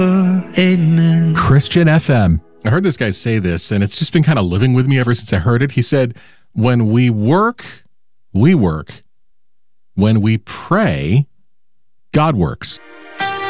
Amen. Christian FM. I heard this guy say this, and it's just been kind of living with me ever since I heard it. He said, when we work, we work. When we pray, God works.